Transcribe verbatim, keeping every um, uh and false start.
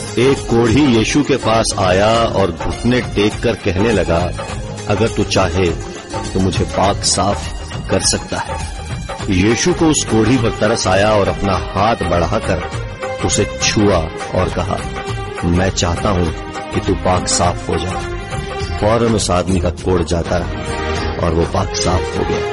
एक कोढ़ी यीशु के पास आया और घुटने टेक कर कहने लगा, अगर तू चाहे तो मुझे पाक साफ कर सकता है। यीशु को उस कोढ़ी पर तरस आया और अपना हाथ बढ़ाकर उसे छुआ और कहा, मैं चाहता हूं कि तू पाक साफ हो जा। फौरन उस आदमी का कोढ़ जाता रहा और वो पाक साफ हो गया।